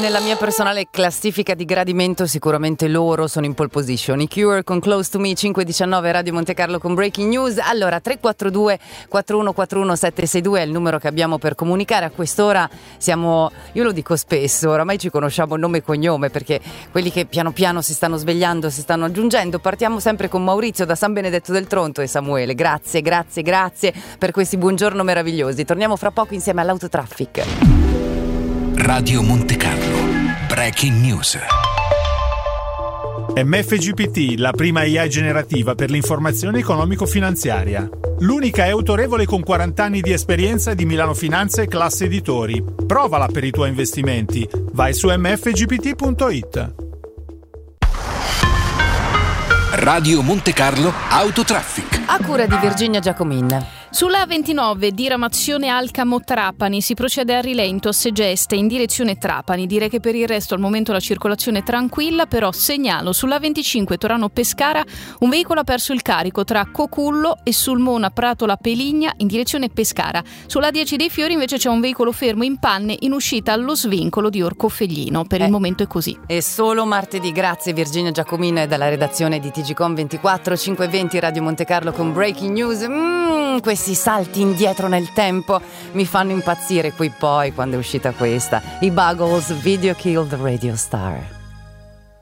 nella mia personale classifica di gradimento sicuramente loro sono in pole position. I Cure con Close to Me, 5:19, Radio Monte Carlo con Breaking News. Allora 342 4141 762 è il numero che abbiamo per comunicare. A quest'ora siamo, io lo dico spesso, oramai ci conosciamo nome e cognome, perché quelli che piano piano si stanno svegliando, si stanno aggiungendo. Partiamo sempre con Maurizio da San Benedetto del Tronto e Samuele. Grazie per questi buongiorno meravigliosi. Torniamo fra poco insieme all'Autotraffic. Radio Monte Carlo, Breaking News. MFGPT, la prima AI generativa per l'informazione economico-finanziaria. L'unica è autorevole con 40 anni di esperienza di Milano Finanza e Classe Editori. Provala per i tuoi investimenti. Vai su mfgpt.it. Radio Monte Carlo, Autotraffic. A cura di Virginia Giacomin. Sulla A29, diramazione Alcamo-Trapani, si procede a rilento a Segeste in direzione Trapani. Direi che per il resto al momento la circolazione è tranquilla, però segnalo sulla A25 Torano-Pescara un veicolo ha perso il carico tra Cocullo e Sulmona Pratola Peligna in direzione Pescara. Sulla A10 dei Fiori invece c'è un veicolo fermo in panne in uscita allo svincolo di Orcofelglino. Per il momento è così. E solo martedì, grazie Virginia Giacomin dalla redazione di TGcom 24 520 Radio Monte Carlo con Breaking News. Questi salti indietro nel tempo mi fanno impazzire. Qui poi quando è uscita questa, i Buggles, Video Killed the Radio Star.